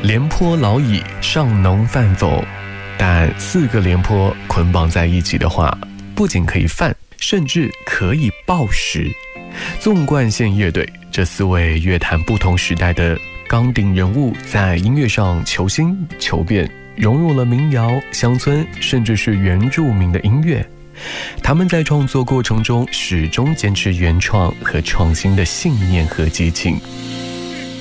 廉颇老矣，尚能饭否？但4个廉颇捆绑在一起的话，不仅可以饭，甚至可以报时。纵贯线乐队这4位乐坛不同时代的钢鼎人物，在音乐上求新求变，融入了民谣、乡村，甚至是原住民的音乐。他们在创作过程中始终坚持原创和创新的信念和激情。